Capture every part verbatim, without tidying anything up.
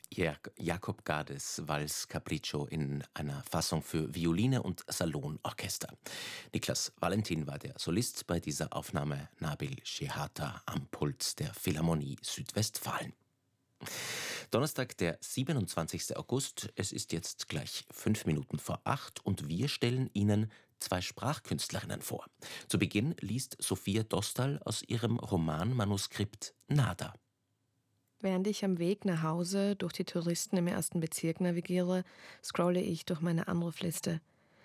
Jak Jakob Gades Vals Capriccio in einer Fassung für Violine und Salonorchester. Niklas Valentin war der Solist bei dieser Aufnahme, Nabil Shehata am Pult der Philharmonie Südwestfalen. Donnerstag, der siebenundzwanzigster August. Es ist jetzt gleich fünf Minuten vor acht und wir stellen Ihnen zwei Sprachkünstlerinnen vor. Zu Beginn liest Sophia Dostal aus ihrem Romanmanuskript Nada. Während ich am Weg nach Hause durch die Touristen im ersten Bezirk navigiere, scrolle ich durch meine Anrufliste.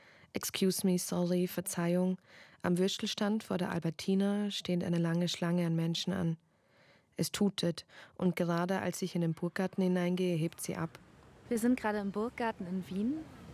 Excuse me, sorry, Verzeihung. Am Würstelstand vor der Albertina steht eine lange Schlange an Menschen an. Es tutet und gerade als ich in den Burggarten hineingehe, hebt sie ab. Wir sind gerade im Burggarten in Wien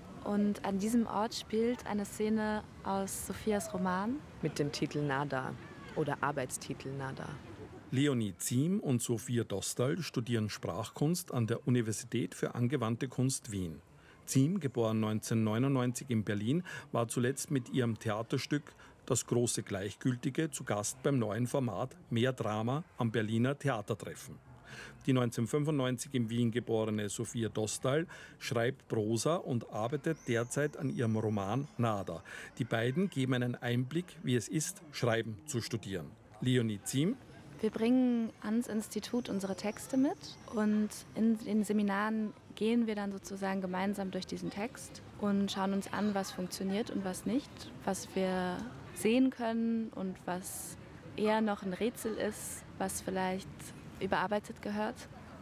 und an diesem Ort spielt eine Szene aus Sophias Roman. Mit dem Titel Nada oder Arbeitstitel Nada. Leonie Ziem und Sophia Dostal studieren Sprachkunst an der Universität für angewandte Kunst Wien. Ziem, geboren neunzehnhundertneunundneunzig in Berlin, war zuletzt mit ihrem Theaterstück Das große Gleichgültige zu Gast beim neuen Format Mehr Drama am Berliner Theatertreffen. Die neunzehnhundertfünfundneunzig in Wien geborene Sophia Dostal schreibt Prosa und arbeitet derzeit an ihrem Roman Nada. Die beiden geben einen Einblick, wie es ist, Schreiben zu studieren. Leonie Ziem: Wir bringen ans Institut unsere Texte mit und in den Seminaren gehen wir dann sozusagen gemeinsam durch diesen Text und schauen uns an, was funktioniert und was nicht, was wir sehen können und was eher noch ein Rätsel ist, was vielleicht überarbeitet gehört.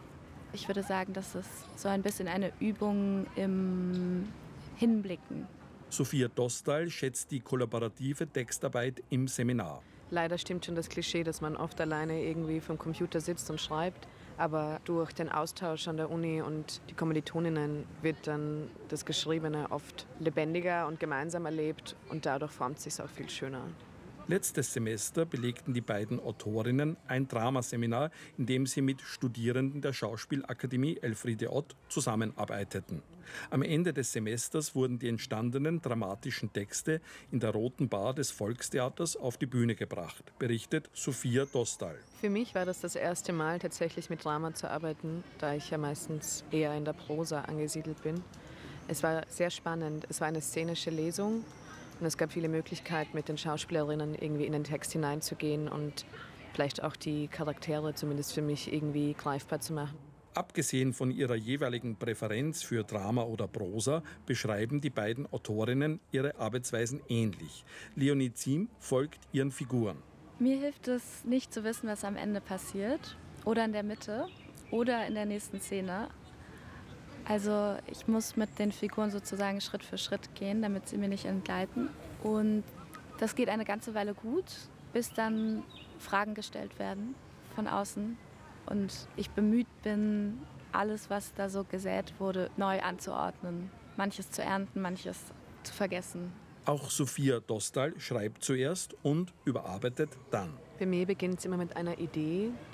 Ich würde sagen, das ist so ein bisschen eine Übung im Hinblicken. Sophia Dostal schätzt die kollaborative Textarbeit im Seminar. Leider stimmt schon das Klischee, dass man oft alleine irgendwie vom Computer sitzt und schreibt. Aber durch den Austausch an der Uni und die Kommilitoninnen wird dann das Geschriebene oft lebendiger und gemeinsam erlebt und dadurch formt es sich auch viel schöner. Letztes Semester belegten die beiden Autorinnen ein Dramaseminar, in dem sie mit Studierenden der Schauspielakademie Elfriede Ott zusammenarbeiteten. Am Ende des Semesters wurden die entstandenen dramatischen Texte in der Roten Bar des Volkstheaters auf die Bühne gebracht, berichtet Sophia Dostal. Für mich war das das erste Mal, tatsächlich mit Drama zu arbeiten, da ich ja meistens eher in der Prosa angesiedelt bin. Es war sehr spannend. Es war eine szenische Lesung. Und es gab viele Möglichkeiten, mit den Schauspielerinnen irgendwie in den Text hineinzugehen und vielleicht auch die Charaktere zumindest für mich irgendwie greifbar zu machen. Abgesehen von ihrer jeweiligen Präferenz für Drama oder Prosa beschreiben die beiden Autorinnen ihre Arbeitsweisen ähnlich. Leonie Ziem folgt ihren Figuren. Mir hilft es nicht zu wissen, was am Ende passiert oder in der Mitte oder in der nächsten Szene. Also ich muss mit den Figuren sozusagen Schritt für Schritt gehen, damit sie mir nicht entgleiten. Und das geht eine ganze Weile gut, bis dann Fragen gestellt werden von außen. Und ich bemüht bin, alles, was da so gesät wurde, neu anzuordnen. Manches zu ernten, manches zu vergessen. Auch Sophia Dostal schreibt zuerst und überarbeitet dann. Bei mir beginnt es immer mit einer Idee